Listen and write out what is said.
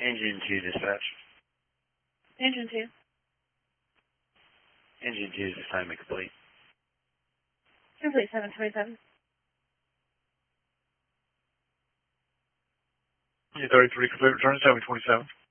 Engine 2 dispatch. Engine 2. Engine 2's assignment complete. Complete 727. 33 complete, return to 727.